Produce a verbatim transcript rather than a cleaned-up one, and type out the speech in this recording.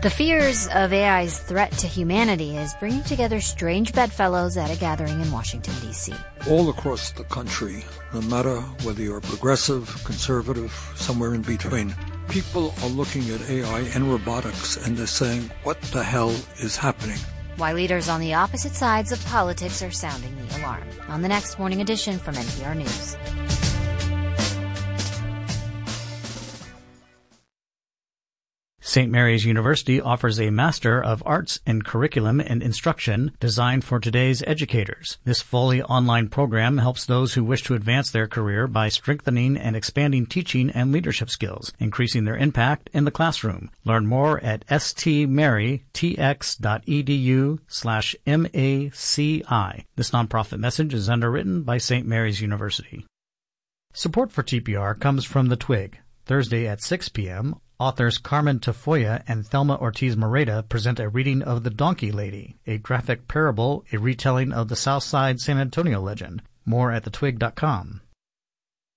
The fears of A I's threat to humanity is bringing together strange bedfellows at a gathering in Washington, D C All across the country, no matter whether you're progressive, conservative, somewhere in between, people are looking at A I and robotics and they're saying, what the hell is happening? Why leaders on the opposite sides of politics are sounding the alarm. On the next Morning Edition from N P R News. Saint Mary's University offers a Master of Arts in Curriculum and Instruction designed for today's educators. This fully online program helps those who wish to advance their career by strengthening and expanding teaching and leadership skills, increasing their impact in the classroom. Learn more at stmarytx.edu slash MACI. This nonprofit message is underwritten by Saint Mary's University. Support for T P R comes from The Twig. Thursday at six p.m., authors Carmen Tafoya and Thelma Ortiz Moreta present a reading of The Donkey Lady, a graphic parable, a retelling of the Southside San Antonio legend. More at the twig dot com.